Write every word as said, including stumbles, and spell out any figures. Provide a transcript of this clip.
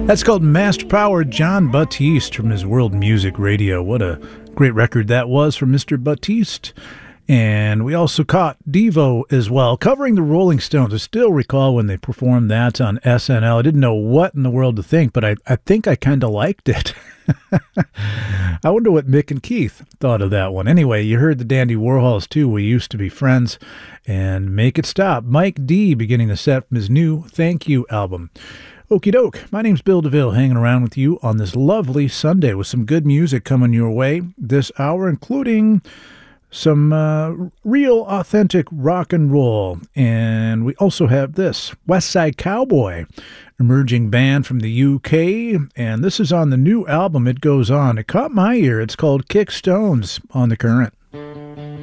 That's called Master Power, Jon Batiste from his World Music Radio. What a great record that was from Mister Batiste. And we also caught Devo as well, covering the Rolling Stones. I still recall when they performed that on S N L. I didn't know what in the world to think, but I, I think I kind of liked it. I wonder what Mick and Keith thought of that one. Anyway, you heard the Dandy Warhols too. We used to be friends. And Make It Stop. Mike D beginning the set from his new Thank You album. Okie doke. My name's Bill DeVille, hanging around with you on this lovely Sunday with some good music coming your way this hour, including some uh, real authentic rock and roll. And we also have this, West Side Cowboy, emerging band from the U K. And this is on the new album, It Goes On. It caught my ear. It's called Kick Stones on The Current.